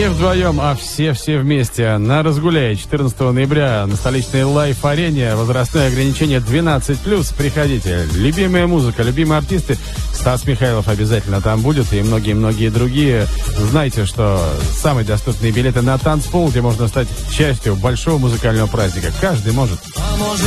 Не вдвоем, а все вместе. На Разгуляе 14 ноября на столичной Лайф-арене. Возрастное ограничение 12+. Приходите. Любимая музыка, любимые артисты. Стас Михайлов обязательно там будет. И многие-многие другие. Знайте, что самые доступные билеты на танцпол, где можно стать частью большого музыкального праздника. Каждый может. А может